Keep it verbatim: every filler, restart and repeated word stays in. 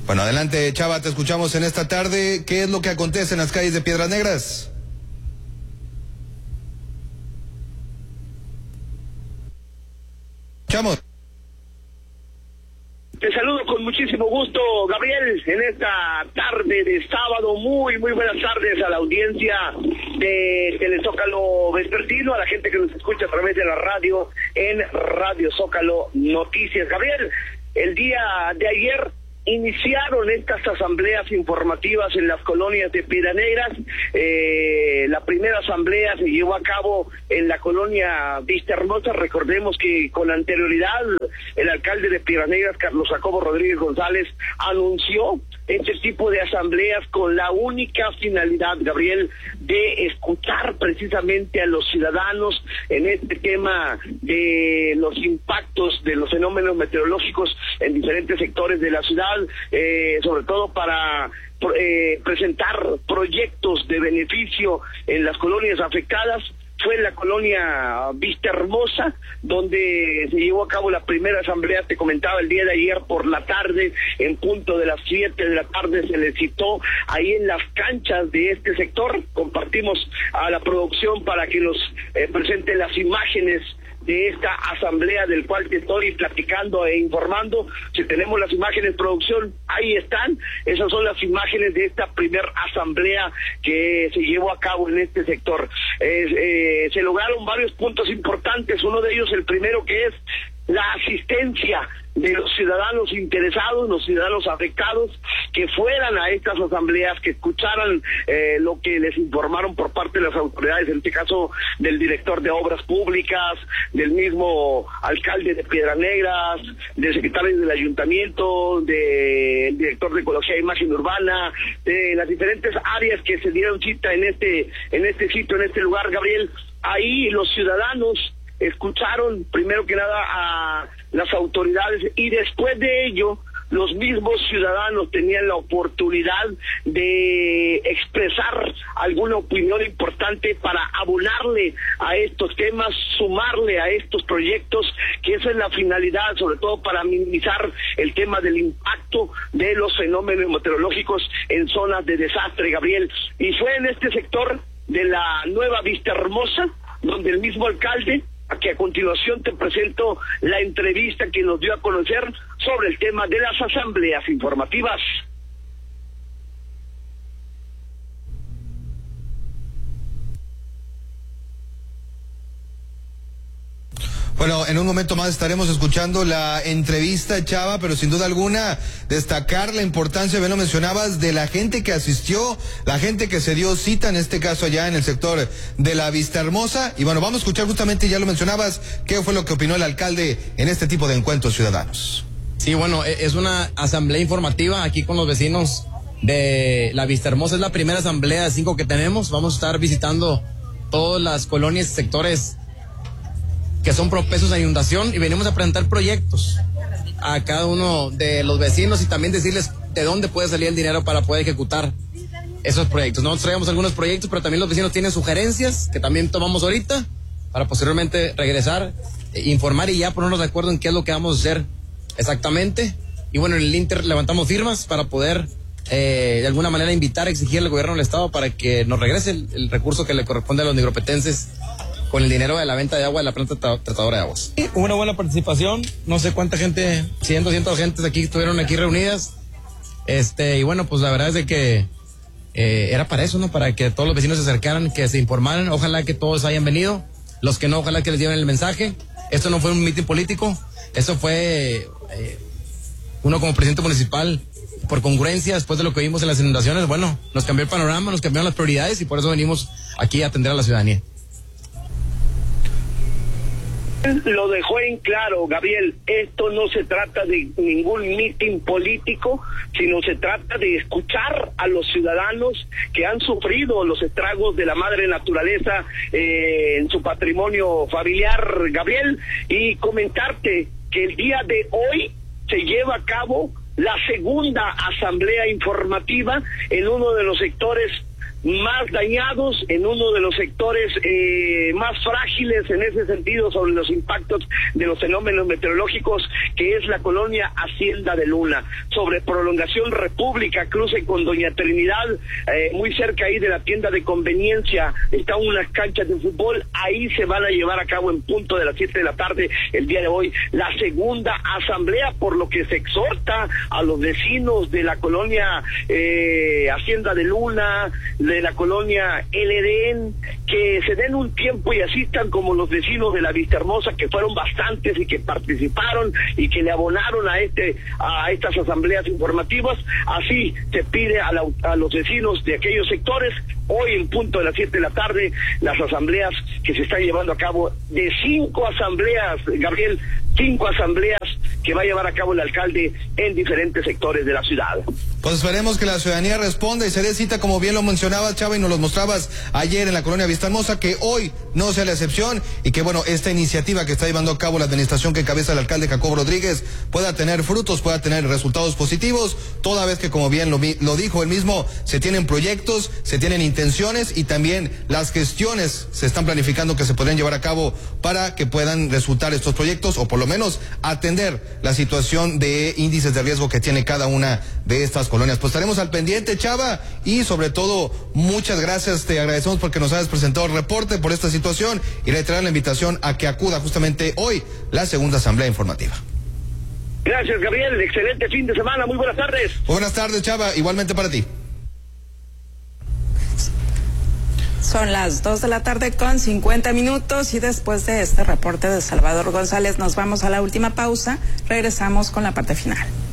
Bueno, adelante, Chava, te escuchamos en esta tarde. ¿Qué es lo que acontece en las calles de Piedras Negras? Escuchamos. Te saludo con muchísimo gusto, Gabriel, en esta tarde de sábado. Muy, muy buenas tardes a la audiencia de Telezócalo Vespertino, a la gente que nos escucha a través de la radio en Radio Zócalo Noticias. Gabriel, el día de ayer iniciaron estas asambleas informativas en las colonias de Piedras Negras. Eh, la primera asamblea se llevó a cabo en la colonia Vista Hermosa. Recordemos que con anterioridad el alcalde de Piedras Negras, Carlos Jacobo Rodríguez González, anunció este tipo de asambleas con la única finalidad, Gabriel, de escuchar precisamente a los ciudadanos en este tema de los impactos de los fenómenos meteorológicos en diferentes sectores de la ciudad, eh, sobre todo para eh, presentar proyectos de beneficio en las colonias afectadas. Fue en la colonia Vista Hermosa donde se llevó a cabo la primera asamblea. Te comentaba, el día de ayer por la tarde, en punto de las siete de la tarde, se le citó ahí en las canchas de este sector. Compartimos a la producción para que nos eh, presente las imágenes de esta asamblea del cual te estoy platicando e informando. Si tenemos las imágenes, producción, ahí están. Esas son las imágenes de esta primera asamblea que se llevó a cabo en este sector. Eh, eh, se lograron varios puntos importantes. Uno de ellos, el primero, que es la asistencia de los ciudadanos interesados, los ciudadanos afectados, que fueran a estas asambleas, que escucharan eh, lo que les informaron por parte de las autoridades, en este caso del director de Obras Públicas, del mismo alcalde de Piedras Negras, del secretario del ayuntamiento, del director de Ecología e Imagen Urbana, de las diferentes áreas que se dieron cita en este, en este sitio, en este lugar, Gabriel. Ahí los ciudadanos escucharon primero que nada a las autoridades y después de ello los mismos ciudadanos tenían la oportunidad de expresar alguna opinión importante para abonarle a estos temas, sumarle a estos proyectos, que esa es la finalidad, sobre todo para minimizar el tema del impacto de los fenómenos meteorológicos en zonas de desastre, Gabriel. Y fue en este sector de la nueva Vista Hermosa donde el mismo alcalde, a que a continuación te presento la entrevista que nos dio a conocer sobre el tema de las asambleas informativas. Bueno, en un momento más estaremos escuchando la entrevista, Chava, pero sin duda alguna destacar la importancia, bien lo mencionabas, de la gente que asistió, la gente que se dio cita, en este caso allá en el sector de la Vista Hermosa. Y bueno, vamos a escuchar justamente, ya lo mencionabas, qué fue lo que opinó el alcalde en este tipo de encuentros ciudadanos. Sí, bueno, es una asamblea informativa aquí con los vecinos de la Vista Hermosa. Es la primera asamblea de cinco que tenemos. Vamos a estar visitando todas las colonias y sectores que son propensos a inundación y venimos a presentar proyectos a cada uno de los vecinos y también decirles de dónde puede salir el dinero para poder ejecutar esos proyectos. Nosotros traemos algunos proyectos, pero también los vecinos tienen sugerencias que también tomamos ahorita para posteriormente regresar, eh, informar y ya ponernos de acuerdo en qué es lo que vamos a hacer exactamente. Y bueno, en el Inter levantamos firmas para poder eh, de alguna manera invitar, exigir al gobierno del estado para que nos regrese el, el recurso que le corresponde a los negropetenses con el dinero de la venta de agua de la planta tratadora de aguas. Hubo una buena participación, no sé cuánta gente, cien, doscientas gentes aquí estuvieron aquí reunidas, este, y bueno, pues la verdad es de que eh, era para eso, ¿no? Para que todos los vecinos se acercaran, que se informaran, ojalá que todos hayan venido, los que no, ojalá que les lleven el mensaje. Esto no fue un mitin político, esto fue eh, uno como presidente municipal, por congruencia, después de lo que vimos en las inundaciones, bueno, nos cambió el panorama, nos cambiaron las prioridades y por eso venimos aquí a atender a la ciudadanía. Lo dejó en claro, Gabriel, esto no se trata de ningún mitin político, sino se trata de escuchar a los ciudadanos que han sufrido los estragos de la madre naturaleza eh, en su patrimonio familiar, Gabriel, y comentarte que el día de hoy se lleva a cabo la segunda asamblea informativa en uno de los sectores más dañados, en uno de los sectores eh, más frágiles en ese sentido sobre los impactos de los fenómenos meteorológicos, que es la colonia Hacienda de Luna, sobre Prolongación República, cruce con Doña Trinidad, eh, muy cerca ahí de la tienda de conveniencia, están unas canchas de fútbol, ahí se van a llevar a cabo en punto de las siete de la tarde el día de hoy la segunda asamblea, por lo que se exhorta a los vecinos de la colonia eh, Hacienda de Luna, de la colonia El Edén, que se den un tiempo y asistan como los vecinos de la Vista Hermosa, que fueron bastantes y que participaron y que le abonaron a este a estas asambleas informativas. Así se pide a, la, a los vecinos de aquellos sectores, hoy en punto de las siete de la tarde, las asambleas que se están llevando a cabo, de cinco asambleas, Gabriel, cinco asambleas que va a llevar a cabo el alcalde en diferentes sectores de la ciudad. Pues esperemos que la ciudadanía responda y se dé cita, como bien lo mencionabas, Chava, y nos lo mostrabas ayer en la colonia Vista Hermosa, que hoy no sea la excepción y que, bueno, esta iniciativa que está llevando a cabo la administración que encabeza el alcalde Jacobo Rodríguez pueda tener frutos, pueda tener resultados positivos, toda vez que, como bien lo, lo dijo él mismo, se tienen proyectos, se tienen intenciones y también las gestiones se están planificando que se podrían llevar a cabo para que puedan resultar estos proyectos, o por lo menos atender la situación de índices de riesgo que tiene cada una de estas colonias. Pues estaremos al pendiente, Chava, y sobre todo, muchas gracias, te agradecemos porque nos has presentado el reporte por esta situación y reiterar la invitación a que acuda justamente hoy la segunda asamblea informativa. Gracias, Gabriel, excelente fin de semana, muy buenas tardes. Muy buenas tardes, Chava, igualmente para ti. Son las dos de la tarde con cincuenta minutos y después de este reporte de Salvador González nos vamos a la última pausa. Regresamos con la parte final.